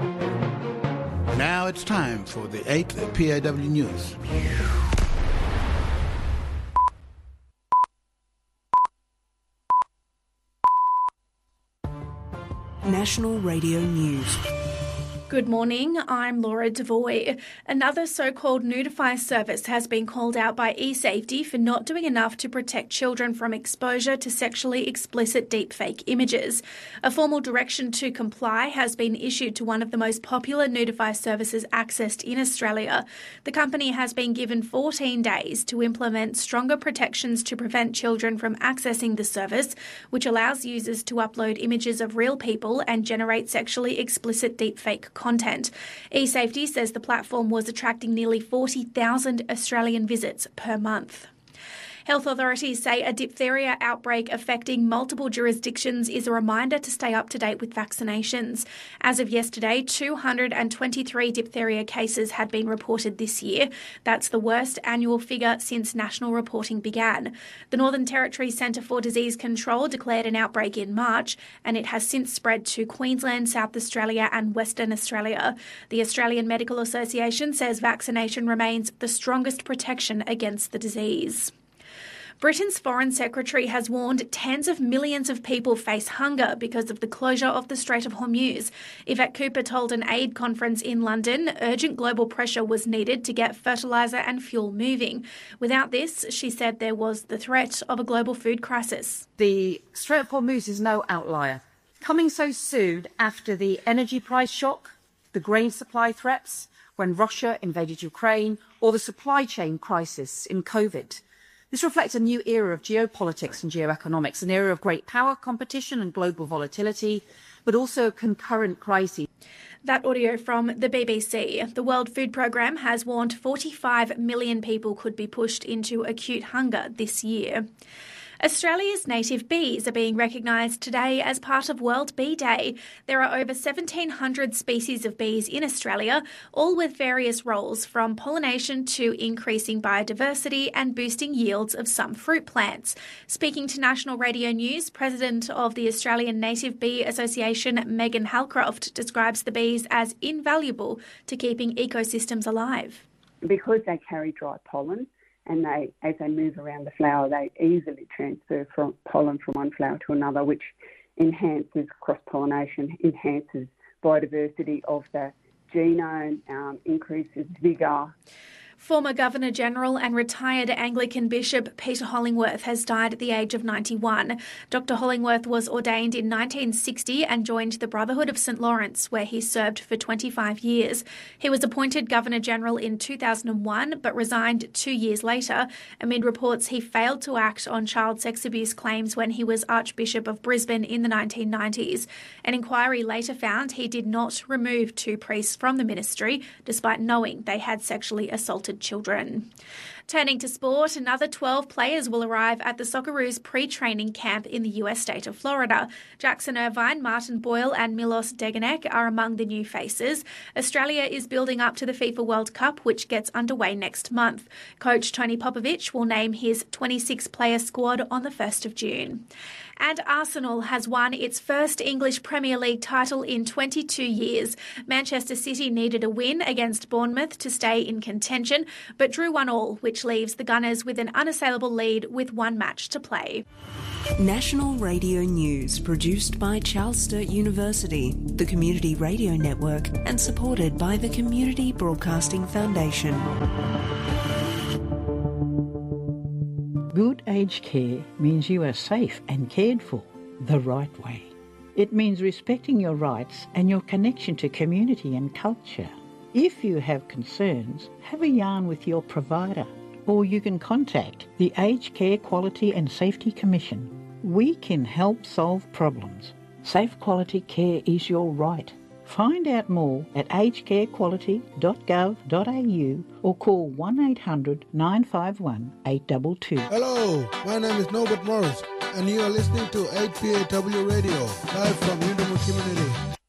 Now it's time for the 8th PAW News. National Radio News. Good morning, I'm Laura Devoy. Another so-called Nudify service has been called out by eSafety for not doing enough to protect children from exposure to sexually explicit deepfake images. A formal direction to comply has been issued to one of the most popular Nudify services accessed in Australia. The company has been given 14 days to implement stronger protections to prevent children from accessing the service, which allows users to upload images of real people and generate sexually explicit deepfake content. eSafety says the platform was attracting nearly 40,000 Australian visits per month. Health authorities say a diphtheria outbreak affecting multiple jurisdictions is a reminder to stay up to date with vaccinations. As of yesterday, 223 diphtheria cases had been reported this year. That's the worst annual figure since national reporting began. The Northern Territory Centre for Disease Control declared an outbreak in March, and it has since spread to Queensland, South Australia and Western Australia. The Australian Medical Association says vaccination remains the strongest protection against the disease. Britain's Foreign Secretary has warned tens of millions of people face hunger because of the closure of the Strait of Hormuz. Yvette Cooper told an aid conference in London urgent global pressure was needed to get fertiliser and fuel moving. Without this, she said there was the threat of a global food crisis. The Strait of Hormuz is no outlier. Coming so soon after the energy price shock, the grain supply threats when Russia invaded Ukraine, or the supply chain crisis in COVID. This reflects a new era of geopolitics and geoeconomics, an era of great power competition and global volatility, but also concurrent crises. That audio from the BBC. The World Food Programme has warned 45 million people could be pushed into acute hunger this year. Australia's native bees are being recognised today as part of World Bee Day. There are over 1,700 species of bees in Australia, all with various roles, from pollination to increasing biodiversity and boosting yields of some fruit plants. Speaking to National Radio News, President of the Australian Native Bee Association, Megan Halcroft, describes the bees as invaluable to keeping ecosystems alive. Because they carry dry pollen, and as they move around the flower, they easily transfer from pollen from one flower to another, which enhances cross-pollination, enhances biodiversity of the genome, increases vigour. Former Governor-General and retired Anglican Bishop Peter Hollingworth has died at the age of 91. Dr Hollingworth was ordained in 1960 and joined the Brotherhood of St Lawrence, where he served for 25 years. He was appointed Governor-General in 2001 but resigned 2 years later amid reports he failed to act on child sex abuse claims when he was Archbishop of Brisbane in the 1990s. An inquiry later found he did not remove 2 priests from the ministry, despite knowing they had sexually assaulted children. Turning to sport, another 12 players will arrive at the Socceroos pre-training camp in the US state of Florida. Jackson Irvine, Martin Boyle and Milos Degenek are among the new faces. Australia is building up to the FIFA World Cup, which gets underway next month. Coach Tony Popovich will name his 26-player squad on the 1st of June. And Arsenal has won its first English Premier League title in 22 years. Manchester City needed a win against Bournemouth to stay in contention, but drew 1-1, which leaves the Gunners with an unassailable lead with 1 match to play. National Radio News, produced by Charles Sturt University, the Community Radio Network, and supported by the Community Broadcasting Foundation. Good aged care means you are safe and cared for the right way. It means respecting your rights and your connection to community and culture. If you have concerns, have a yarn with your provider, or you can contact the Aged Care Quality and Safety Commission. We can help solve problems. Safe quality care is your right. Find out more at agedcarequality.gov.au or call 1800 951 822. Hello, my name is Norbert Morris, and you are listening to 8PAW Radio, live from Yundum Community.